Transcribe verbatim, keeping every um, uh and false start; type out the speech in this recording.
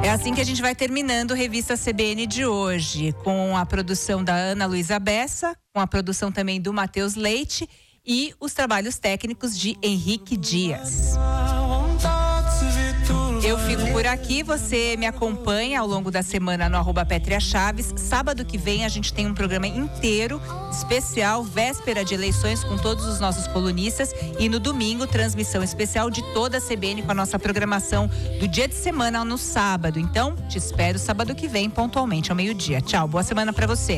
É assim que a gente vai terminando Revista C B N de hoje, com a produção da Ana Luísa Bessa, com a produção também do Matheus Leite e os trabalhos técnicos de Henrique Dias. Eu fico por aqui, você me acompanha ao longo da semana no arroba Pétria Chaves. Sábado que vem a gente tem um programa inteiro, especial, véspera de eleições com todos os nossos colunistas. E no domingo, transmissão especial de toda a C B N com a nossa programação do dia de semana no sábado. Então, te espero sábado que vem, pontualmente ao meio-dia. Tchau, boa semana pra você.